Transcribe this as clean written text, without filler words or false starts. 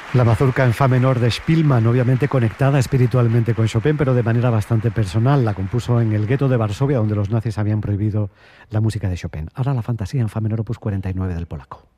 La mazurca en fa menor de Spielmann, obviamente conectada espiritualmente con Chopin, pero de manera bastante personal. La compuso en el gueto de Varsovia, donde los nazis habían prohibido la música de Chopin. Ahora la fantasía en fa menor opus 49 del polaco.